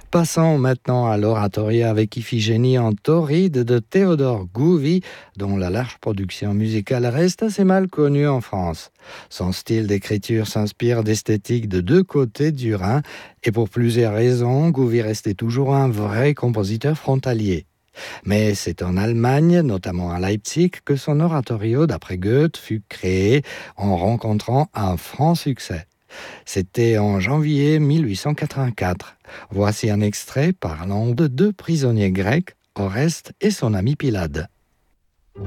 Passons maintenant à l'oratorio avec Iphigénie en Tauride de Théodore Gouvi, dont la large production musicale reste assez mal connue en France. Son style d'écriture s'inspire d'esthétiques de deux côtés du Rhin, et pour plusieurs raisons, Gouvi restait toujours un vrai compositeur frontalier. Mais c'est en Allemagne, notamment à Leipzig, que son oratorio, d'après Goethe, fut créé en rencontrant un franc succès. C'était en janvier 1884. Voici un extrait parlant de deux prisonniers grecs, Oreste et son ami Pylade.